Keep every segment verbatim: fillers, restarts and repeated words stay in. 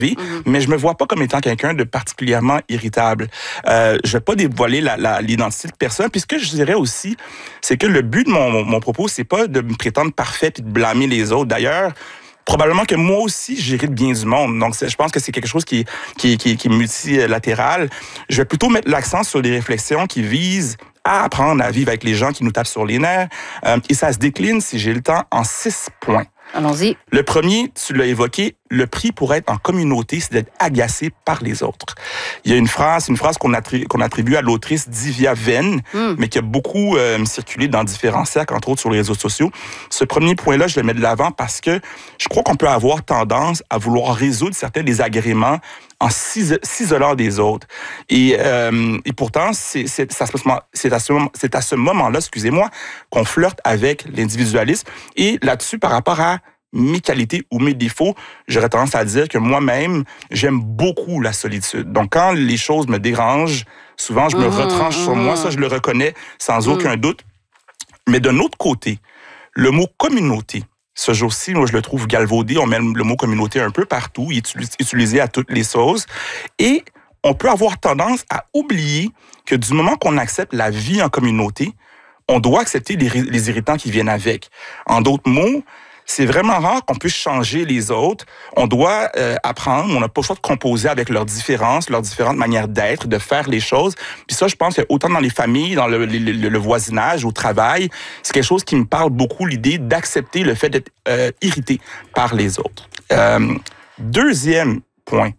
vie, mm-hmm. mais je me vois pas comme étant quelqu'un de particulièrement irritable. Euh, je vais pas dévoiler la, la, l'identité de personne. Puis ce que je dirais aussi, c'est que le but de mon, mon, mon propos, c'est pas de me prétendre parfait puis de blâmer les autres. D'ailleurs, probablement que moi aussi, j'hérite bien du monde. Donc, je pense que c'est quelque chose qui, qui, qui, qui est multilatéral. Je vais plutôt mettre l'accent sur des réflexions qui visent à apprendre à vivre avec les gens qui nous tapent sur les nerfs. Euh, et ça se décline, si j'ai le temps, en six points. Allons-y. Le premier, tu l'as évoqué, le prix pour être en communauté, c'est d'être agacé par les autres. Il y a une phrase, une phrase qu'on attribue, qu'on attribue à l'autrice Divya Venn, mm. mais qui a beaucoup euh, circulé dans différents cercles, entre autres sur les réseaux sociaux. Ce premier point-là, je le mets de l'avant parce que je crois qu'on peut avoir tendance à vouloir résoudre certains désagréments en s'isolant des autres. Et, euh, et pourtant, c'est, c'est, c'est, à ce moment, c'est, à ce moment, c'est à ce moment-là, excusez-moi, qu'on flirte avec l'individualisme. Et là-dessus, par rapport à mes qualités ou mes défauts, j'aurais tendance à dire que moi-même, j'aime beaucoup la solitude. Donc, quand les choses me dérangent, souvent, je me mmh, retranche mmh. sur moi. Ça, je le reconnais sans mmh. aucun doute. Mais d'un autre côté, le mot « communauté », ce jour-ci, moi, je le trouve galvaudé. On met le mot « communauté » un peu partout. Il est utilisé à toutes les sauces. Et on peut avoir tendance à oublier que du moment qu'on accepte la vie en communauté, on doit accepter les, les irritants qui viennent avec. En d'autres mots, c'est vraiment rare qu'on puisse changer les autres. On doit euh, apprendre, on n'a pas le choix de composer avec leurs différences, leurs différentes manières d'être, de faire les choses. Puis ça, je pense que autant dans les familles, dans le, le, le voisinage, au travail, c'est quelque chose qui me parle beaucoup, l'idée d'accepter le fait d'être euh, irrité par les autres. Euh, deuxième point.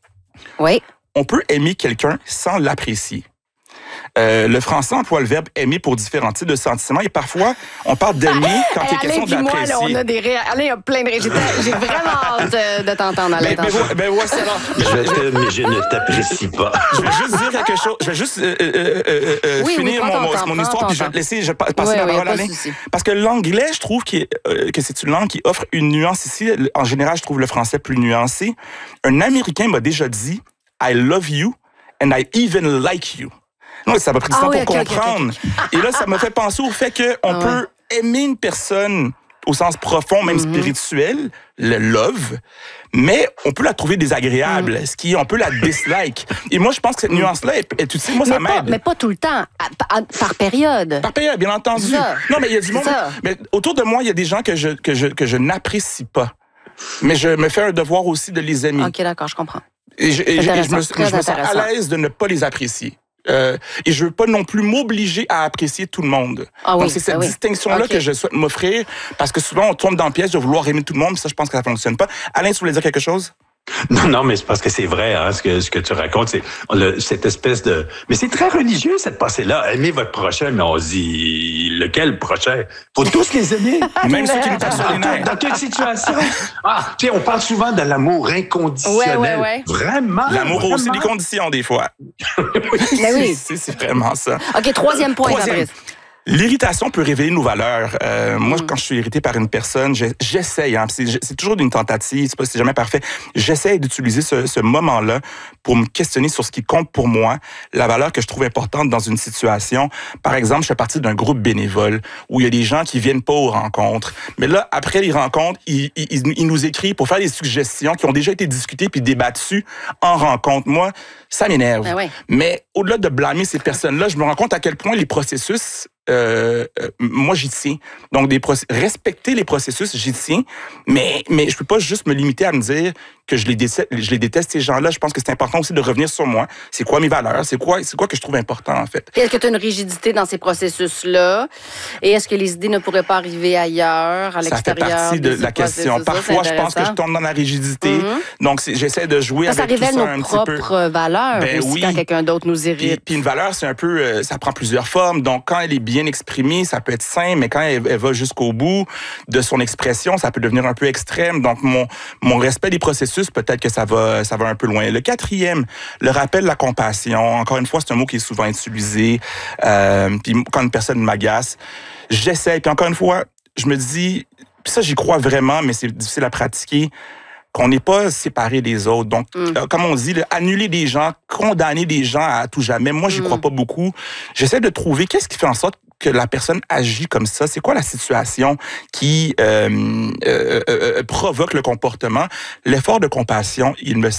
Oui. On peut aimer quelqu'un sans l'apprécier. Euh, le français emploie le verbe aimer pour différents types de sentiments et parfois, on parle d'aimer quand il est question d'apprécier. Moi, là, on a des ré... Alain, il y a plein de ré... J'ai vraiment hâte de t'entendre, Alain. Mais, mais, mais voici alors. Je t'aime, mais je ne t'apprécie pas. Je vais juste dire quelque chose. Je vais juste euh, euh, euh, euh, oui, finir oui, mon, temps, mon histoire puis je vais te laisser je passer oui, la oui, parole à Alain. Parce que l'anglais, je trouve qu'il est, euh, que c'est une langue qui offre une nuance ici. En général, je trouve le français plus nuancé. Un Américain m'a déjà dit « I love you and I even like you ». Non, ça m'a pris du ah temps oui, pour okay, comprendre. Okay, okay. Et là, ça m'a fait penser au fait qu'on ah peut ouais. aimer une personne au sens profond, même mm-hmm. spirituel, le love, mais on peut la trouver désagréable, mm. ce qui est, on peut la dislike. Et moi, je pense que cette nuance-là, tu sais, moi, ça mais m'aide. Pas, mais pas tout le temps, à, à, par période. Par période, bien entendu. Ça. Non, mais il y a du monde. Ça. Mais autour de moi, il y a des gens que je, que je, que je n'apprécie pas. Mais je me fais un devoir aussi de les aimer. OK, d'accord, je comprends. Et je, et et je, je me, je me sens à l'aise de ne pas les apprécier. Euh, et je veux pas non plus m'obliger à apprécier tout le monde. Ah Donc, oui, c'est cette ah oui. distinction-là okay. que je souhaite m'offrir, parce que souvent, on tombe dans le piège de vouloir aimer tout le monde, ça, je pense que ça fonctionne pas. Alain, tu voulais dire quelque chose? Non, non, mais c'est parce que c'est vrai, hein, ce que, ce que tu racontes, c'est le, cette espèce de... Mais c'est très religieux, cette pensée-là. Aimez votre prochain, mais on se dit, lequel prochain? Faut tous les aimer. Même ceux qui nous tapent sur les nerfs. Dans quelle situation? Ah, tu sais, on parle souvent de l'amour inconditionnel. Ouais, ouais, ouais. Vraiment? L'amour vraiment. aussi des conditions, des fois. Mais oui. C'est, c'est vraiment ça. OK, troisième point, troisième. Fabrice. L'irritation peut révéler nos valeurs. Euh, moi, mm. quand je suis irrité par une personne, j'essaye, hein, c'est, c'est toujours une tentative, c'est pas c'est jamais parfait. J'essaye d'utiliser ce, ce moment-là pour me questionner sur ce qui compte pour moi, la valeur que je trouve importante dans une situation. Par exemple, je fais partie d'un groupe bénévole où il y a des gens qui viennent pas aux rencontres. Mais là, après les rencontres, ils, ils, ils nous écrivent pour faire des suggestions qui ont déjà été discutées puis débattues en rencontre. Moi, ça m'énerve. Ah ouais. Mais au-delà de blâmer ces personnes-là, je me rends compte à quel point les processus Euh, euh, moi, j'y tiens. Donc, des proc- respecter les processus, j'y tiens. Mais, mais je peux pas juste me limiter à me dire que je les déteste, je les déteste ces gens-là. Je pense que c'est important aussi de revenir sur moi. C'est quoi mes valeurs? C'est quoi, c'est quoi que je trouve important, en fait? Et est-ce que tu as une rigidité dans ces processus-là? Et est-ce que les idées ne pourraient pas arriver ailleurs, à l'extérieur? Ça fait partie de la question. Parfois, je pense que je tombe dans la rigidité. Mm-hmm. Donc, c'est, j'essaie de jouer ça, avec ça tout ça un petit peu. Ça révèle nos propres valeurs ben aussi oui. quand quelqu'un d'autre nous irrite. Puis, puis une valeur, c'est un peu... Euh, ça prend plusieurs formes. Donc, quand elle est bien exprimée, ça peut être sain, mais quand elle, elle va jusqu'au bout de son expression, ça peut devenir un peu extrême. Donc, mon, mon respect des processus, peut-être que ça va, ça va un peu loin. Le quatrième, le rappel de la compassion. Encore une fois, c'est un mot qui est souvent utilisé. Euh, puis quand une personne m'agace, j'essaie. Puis encore une fois, je me dis, puis ça, j'y crois vraiment, mais c'est difficile à pratiquer, qu'on n'est pas séparés des autres. Donc, mm. euh, comme on dit, là, annuler des gens, condamner des gens à tout jamais, moi, j'y mm. crois pas beaucoup. J'essaie de trouver qu'est-ce qui fait en sorte que la personne agit comme ça? C'est quoi la situation qui euh, euh, euh, provoque le comportement? L'effort de compassion, il me